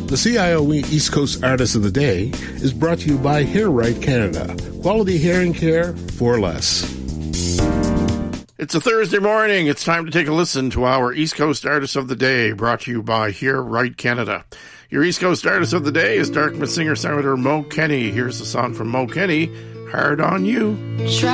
The CIOE East Coast Artist of the Day is brought to you by Hair Right Canada. Quality hearing care for less. It's a Thursday morning. It's time to take a listen to our East Coast Artist of the Day, brought to you by Hear Right Canada. Your East Coast Artist of the Day is Dartmouth singer-songwriter Mo Kenny. Here's a song from Mo Kenny, Hard on You.